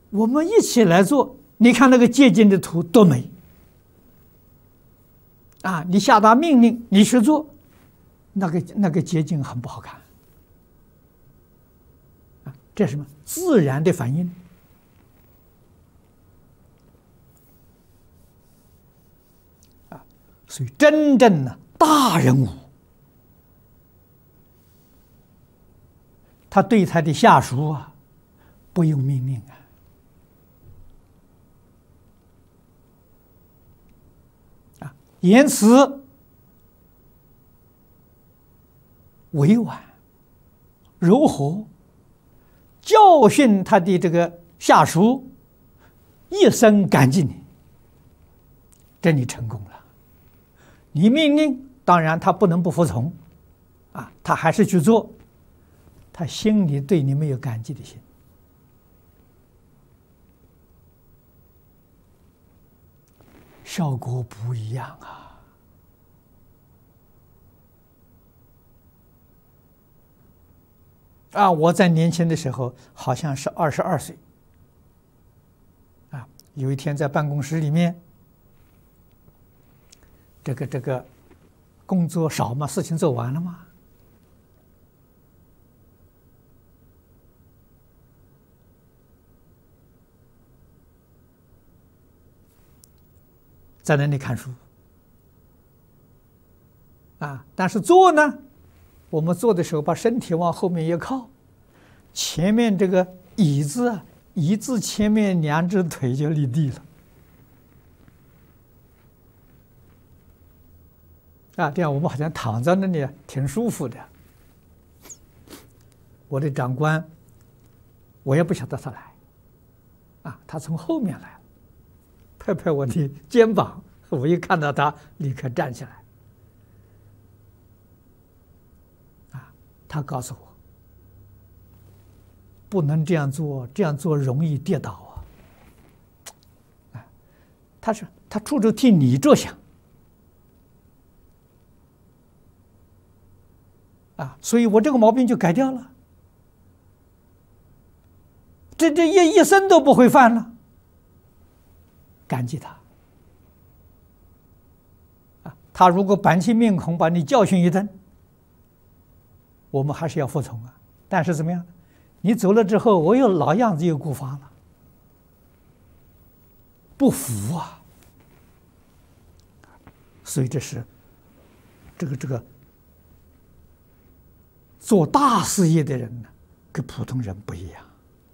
我们一起来做，你看那个接近的图多美啊！你下达命令，你去做，那个结晶很不好看啊！这是什么？自然的反应啊！所以真正的大人物，他对他的下属啊，不用命令啊，言辞委婉柔和，教训他的这个下属，一生感激你，这你成功了。你命令，当然他不能不服从啊，他还是去做，他心里对你没有感激的心。效果不一样啊！我在年轻的时候好像是22岁啊，有一天在办公室里面，这个工作少嘛，事情做完了嘛，在那里看书啊，但是坐呢，我们坐的时候把身体往后面一靠，前面这个椅子啊，椅子前面2只腿就离地了啊，这样我们好像躺在那里挺舒服的。我的长官，我也不晓得他来啊，他从后面来，拍拍我的肩膀，我一看到他，立刻站起来。啊，他告诉我，不能这样做，这样做容易跌倒啊。啊，他处处替你着想啊，所以我这个毛病就改掉了，这一生都不会犯了。感激他啊！他如果板起面孔把你教训一顿，我们还是要服从啊。但是怎么样？你走了之后，我又老样子又顾发了，不服啊！所以这是这个做大事业的人呢，跟普通人不一样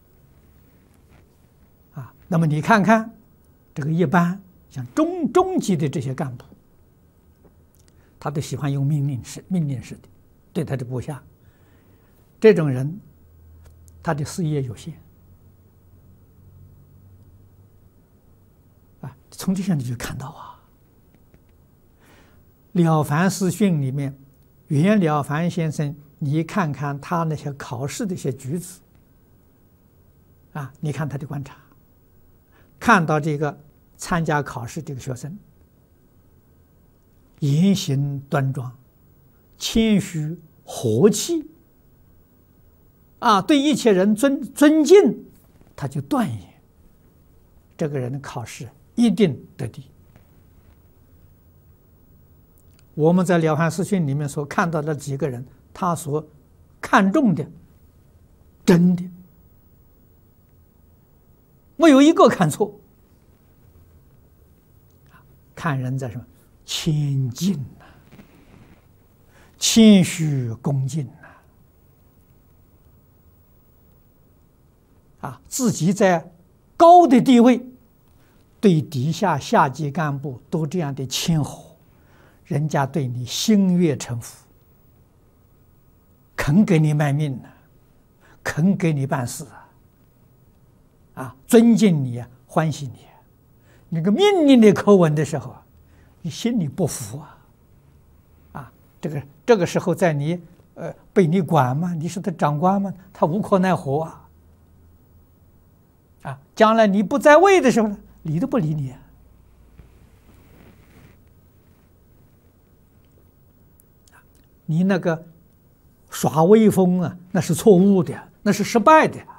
啊。那么你看看。这个一般像中级的这些干部，他都喜欢用命令式的对他的部下。这种人，他的事业有限啊。从这上你就看到啊，《了凡四训》里面，袁了凡先生，你看看他那些考试的一些举止啊，你看他的观察。看到这个参加考试这个学生，言行端庄、谦虚、和气，啊，对一切人尊敬，他就断言，这个人的考试一定得第。我们在《了凡四训》里面所看到的几个人，他所看重的，真的。没有一个看错，看人在什么？谦敬呐，谦虚恭敬啊，自己在高的地位，对底下下级干部都这样的谦和，人家对你心悦诚服，肯给你卖命肯给你办事啊，尊敬你啊，欢喜你。那个命令的口吻的时候，你心里不服啊，这个时候在你被你管嘛，你是他长官嘛，他无可奈何啊，将来你不在位的时候呢，理都不理你你那个耍威风啊，那是错误的，那是失败的。